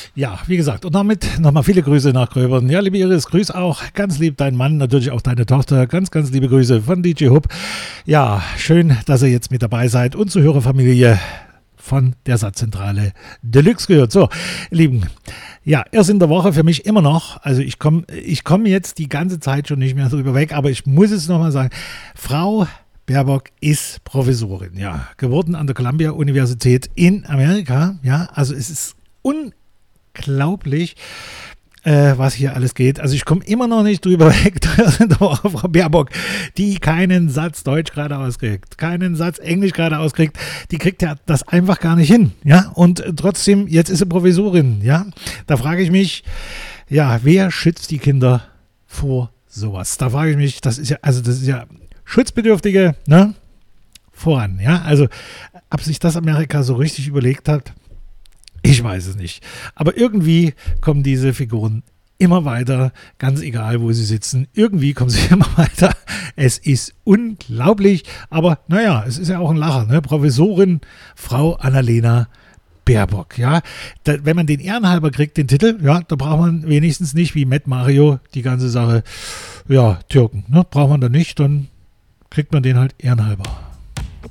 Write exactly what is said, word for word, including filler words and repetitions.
Ja, wie gesagt, und damit nochmal viele Grüße nach Gröbern. Ja, liebe Iris, grüß auch ganz lieb deinen Mann, natürlich auch deine Tochter. Ganz, ganz liebe Grüße von D J Hub. Ja, schön, dass ihr jetzt mit dabei seid und zur Hörerfamilie von der Satzzentrale Deluxe gehört. So, Lieben, ja, erst in der Woche für mich immer noch, also ich komme ich komm jetzt die ganze Zeit schon nicht mehr drüber weg, aber ich muss es nochmal sagen, Frau Baerbock ist Professorin, ja, geworden an der Columbia-Universität in Amerika, ja, also es ist unglaublich, äh, was hier alles geht. Also ich komme immer noch nicht drüber weg, in der Woche Frau Baerbock, die keinen Satz Deutsch gerade auskriegt, keinen Satz Englisch gerade auskriegt, die kriegt ja das einfach gar nicht hin, ja, und trotzdem, jetzt ist sie Professorin, ja, da frage ich mich, ja, wer schützt die Kinder vor sowas? Da frage ich mich, das ist ja, also das ist ja Schutzbedürftige, ne, voran, ja, also ob sich das Amerika so richtig überlegt hat, ich weiß es nicht. Aber irgendwie kommen diese Figuren immer weiter, ganz egal, wo sie sitzen. Irgendwie kommen sie immer weiter. Es ist unglaublich, aber naja, es ist ja auch ein Lacher, ne? Professorin Frau Annalena Baerbock, ja. Da, wenn man den ehrenhalber kriegt, den Titel, ja, da braucht man wenigstens nicht wie Matt Mario die ganze Sache, ja, Türken, ne? Braucht man da nicht, dann kriegt man den halt ehrenhalber.